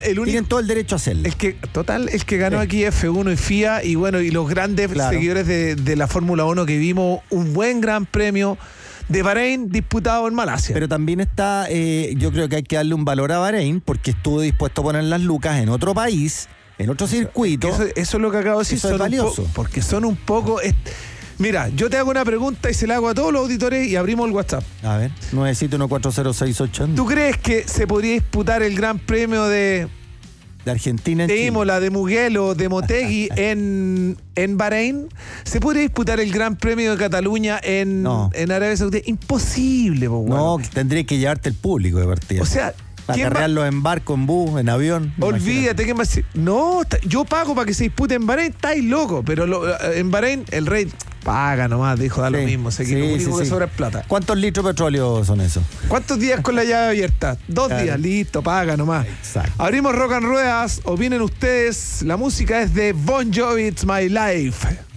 Tienen todo el derecho a hacerlo. El que ganó aquí F1 y FIA y bueno, y los grandes seguidores de la Fórmula 1 que vimos un buen gran premio de Bahrein disputado en Malasia. Pero también está, yo creo que hay que darle un valor a Bahrein porque estuvo dispuesto a poner las lucas en otro país, en otro circuito. Eso es lo que acabo de decir. Eso es valioso. Porque son un poco... Mira, yo te hago una pregunta y se la hago a todos los auditores y abrimos el WhatsApp. A ver, 9714068. ¿Tú crees que se podría disputar el Gran Premio de Argentina en de Chile? Imola, de Mugello, de Motegi en Bahrein? ¿Se podría disputar el Gran Premio de Cataluña en Arabia Saudita? Imposible, po, No, bueno. tendría que llevarte el público de partida. O sea, acarrearlos en barco, en bus, en avión. Olvídate, ¿qué más? No, yo pago para que se dispute en Bahrein, estáis loco, pero en Bahrein el rey paga nomás, dijo, da lo mismo, lo único que sobra es plata. ¿Cuántos litros de petróleo son esos? ¿Cuántos días con la llave abierta? 2 días, listo, paga nomás. Exacto. Abrimos Rock and Ruedas, opinen ustedes, la música es de Bon Jovi, It's My Life.